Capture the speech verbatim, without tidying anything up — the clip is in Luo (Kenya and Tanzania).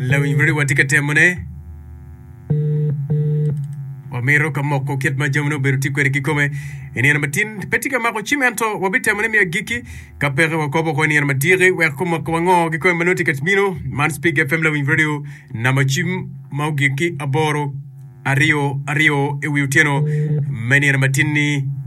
lawin video watika temone Wamero kamoko kiat majamno beruti kwere kikome eni ana matin petika mako chimento wabite mone mi giki kapere wakobo ko ni ana matire we kuma ko ngo giko manoti katmino man speak F M lawin radio na machim maugiki aboro ario ario e wiutieno meni ana matini